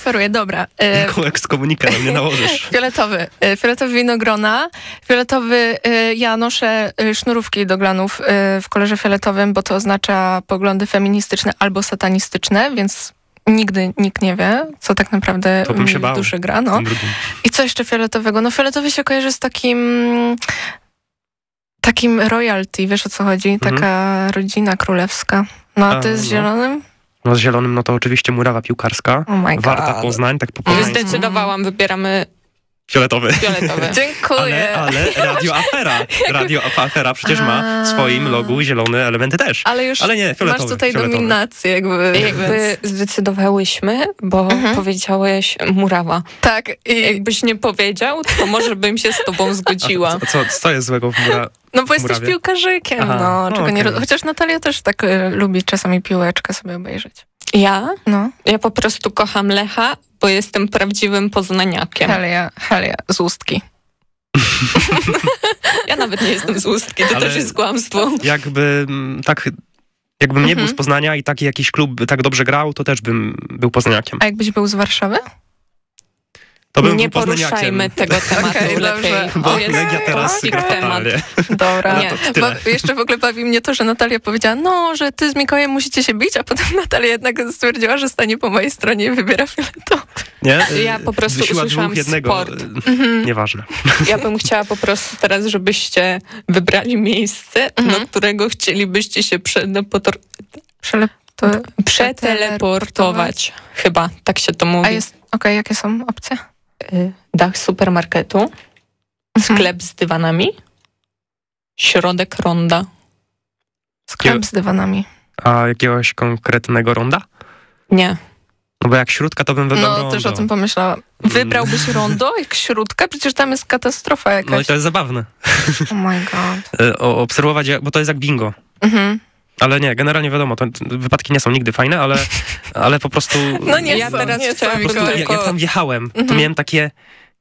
Oferuję, dobra. Jaką ekskomunikę na mnie nałożysz? Fioletowy winogrona. Ja noszę sznurówki do glanów w kolorze fioletowym, bo to oznacza poglądy feministyczne albo satanistyczne, więc nigdy nikt nie wie, co tak naprawdę to bym się bał w duszy gra. No. I co jeszcze fioletowego? No fioletowy się kojarzy z takim royalty, wiesz o co chodzi? Taka rodzina królewska. No a ty z zielonym? No z zielonym, no to oczywiście murawa piłkarska. Oh my God. Warta Poznań, tak po poznańsku. Zdecydowałam, wybieramy fioletowy. Dziękuję. Ale Radio Afera przecież ma w swoim logu zielone elementy też. Ale nie, fioletowy. Masz tutaj dominację jakby zdecydowałyśmy, bo powiedziałeś murawa. Tak. Jakbyś nie powiedział, to może bym się z tobą zgodziła. Co jest złego w No bo jesteś piłkarzykiem, chociaż Natalia też tak lubi czasami piłeczkę sobie obejrzeć. Ja po prostu kocham Lecha, bo jestem prawdziwym poznaniakiem. Helia, z Ustki. Ja nawet nie jestem z Ustki, to też jest kłamstwo. Jakbym nie był z Poznania i taki jakiś klub tak dobrze grał, to też bym był poznaniakiem. A jakbyś był z Warszawy? To bym nie poruszajmy tego tematu lepiej. Bo Legia teraz gra fatalnie. Dobra. Jeszcze w ogóle bawi mnie to, że Natalia powiedziała, że ty z Mikołajem musicie się bić, a potem Natalia jednak stwierdziła, że stanie po mojej stronie i wybiera fioletowy. Nie? Ja po prostu usłyszałam sport. Nieważne. Ja bym chciała po prostu teraz, żebyście wybrali miejsce, do którego chcielibyście się przeteleportować. Chyba, tak się to mówi. Jakie są opcje? Dach supermarketu, sklep z dywanami, środek ronda. Sklep z dywanami. A jakiegoś konkretnego ronda? Nie. No bo jak śródka, to bym wybrał rondo. No też o tym pomyślałam. Wybrałbyś rondo jak śródka? Przecież tam jest katastrofa jakaś. No i to jest zabawne. Oh my God. Obserwować, bo to jest jak bingo. Ale nie, generalnie wiadomo, wypadki nie są nigdy fajne, ale po prostu... No nie ja są, teraz nie chciałam jak tam wjechałem, to miałem takie...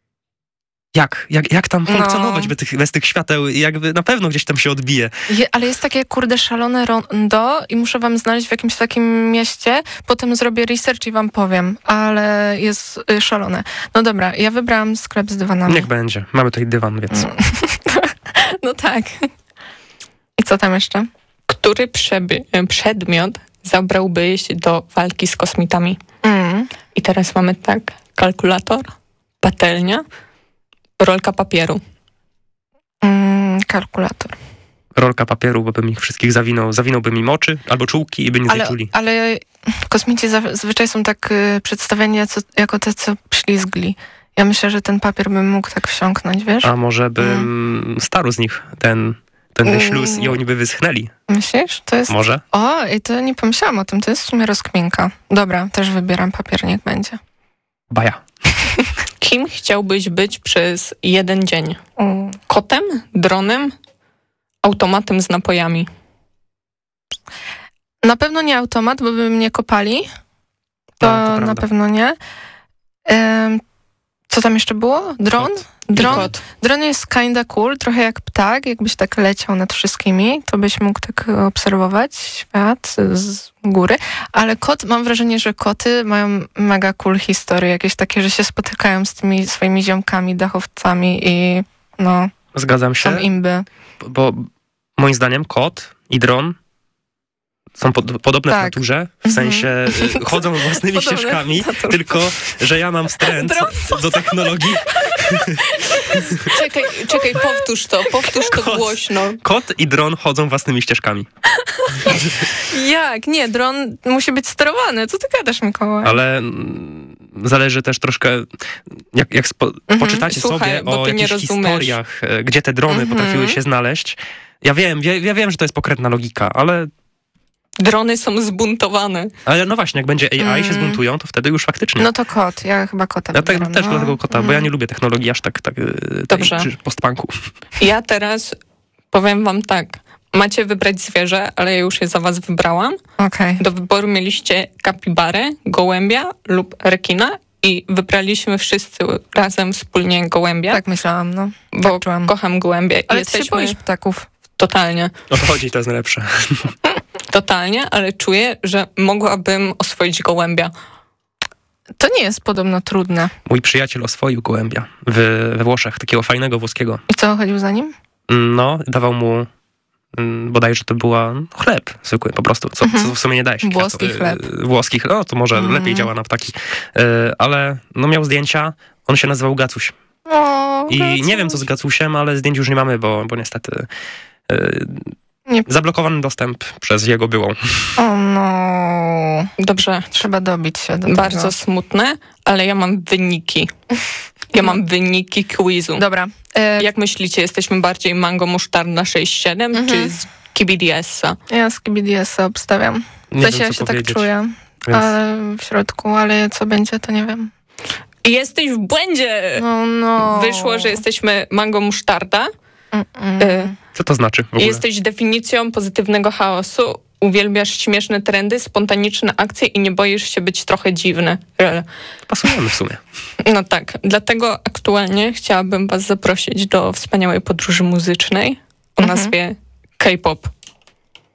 Jak tam funkcjonować bez tych świateł? Jakby na pewno gdzieś tam się odbije. Ale jest takie, szalone rondo i muszę wam znaleźć w jakimś takim mieście. Potem zrobię research i wam powiem, ale jest szalone. No dobra, ja wybrałam sklep z dywanami. Niech będzie. Mamy tutaj dywan, więc... No tak. I co tam jeszcze? Który przedmiot zabrałbyś do walki z kosmitami? I teraz mamy kalkulator, patelnia, rolka papieru. Kalkulator. Rolka papieru, bo bym ich wszystkich zawinąłbym im oczy albo czułki i by nie zliczuli. Ale kosmici zazwyczaj są tak przedstawiani jako te, co ślizgli. Ja myślę, że ten papier bym mógł tak wsiąknąć, wiesz? A może bym starł z nich ten śluz i oni by wyschnęli. Myślisz? To jest... Może. I to nie pomyślałam o tym, to jest w sumie rozkminka. Dobra, też wybieram papier, niech będzie. Baja. Kim chciałbyś być przez jeden dzień? Kotem? Dronem? Automatem z napojami? Na pewno nie automat, bo by mnie kopali. To na pewno nie. Co tam jeszcze było? Dron? Dron jest kinda cool, trochę jak ptak. Jakbyś tak leciał nad wszystkimi, to byś mógł tak obserwować świat z góry. Ale mam wrażenie, że koty mają mega cool historie. Jakieś takie, że się spotykają z tymi swoimi ziomkami, dachowcami i Zgadzam się. są imby. Bo moim zdaniem kot i dron są podobne w naturze, w sensie chodzą własnymi ścieżkami, tylko że ja mam wstręt do technologii. Czekaj, powtórz to głośno. Kot i dron chodzą własnymi ścieżkami. Jak? Nie, dron musi być sterowany. Co ty gadasz, Mikołaj? Ale zależy też troszkę, jak poczytacie sobie o jakichś historiach, gdzie te drony potrafiły się znaleźć. Ja wiem, że to jest pokrętna logika, ale... Drony są zbuntowane. Ale no właśnie, jak będzie AI się zbuntują, to wtedy już faktycznie. No to kot, ja chyba kota wybieram. Ja też dlatego kota, bo ja nie lubię technologii aż tak Dobrze. Postpunku. Ja teraz powiem wam tak. Macie wybrać zwierzę, ale ja już je za was wybrałam. Okay. Do wyboru mieliście kapibarę, gołębia lub rekina i wybraliśmy wszyscy razem wspólnie gołębia. Tak myślałam, no. Bo kocham gołębie. Ale ty się boisz ptaków. Totalnie. O to chodzi, to jest najlepsze. Totalnie, ale czuję, że mogłabym oswoić gołębia. To nie jest podobno trudne. Mój przyjaciel oswoił gołębia we Włoszech, takiego fajnego włoskiego. I co, chodził za nim? No, dawał mu bodajże to była chleb zwykły po prostu, co w sumie nie daje się włoski chleb. Włoski chleb, no to może lepiej działa na ptaki. Ale no miał zdjęcia, on się nazywał Gacuś. I Gacuś. Nie wiem co z Gacusiem, ale zdjęć już nie mamy, bo niestety zablokowany dostęp przez jego byłą. O no. Dobrze. Trzeba dobić się do tego. Bardzo smutne, ale ja mam wyniki. Ja mam wyniki quizu. Dobra. Jak myślicie, jesteśmy bardziej mango musztarda 6-7 czy z KBDS-a? Ja z KBDS-a obstawiam. Nie ja się tak czuję. Więc... Ale w środku, ale co będzie, to nie wiem. Jesteś w błędzie! No. Wyszło, że jesteśmy mango musztarda. Co to znaczy w ogóle? Jesteś definicją pozytywnego chaosu. Uwielbiasz śmieszne trendy, spontaniczne akcje i nie boisz się być trochę dziwny. Pasujemy w sumie. No tak. Dlatego aktualnie chciałabym was zaprosić do wspaniałej podróży muzycznej o nazwie K-pop.